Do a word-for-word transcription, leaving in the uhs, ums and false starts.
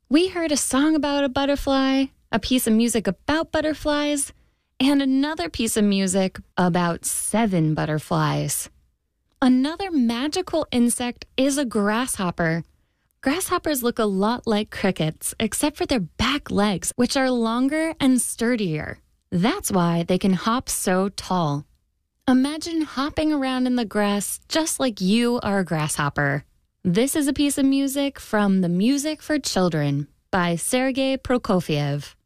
We heard a song about a butterfly, a piece of music about butterflies, and another piece of music about seven butterflies. Another magical insect is a grasshopper. Grasshoppers look a lot like crickets, except for their back legs, which are longer and sturdier. That's why they can hop so tall. Imagine hopping around in the grass just like you are a grasshopper. This is a piece of music from The Music for Children by Sergei Prokofiev.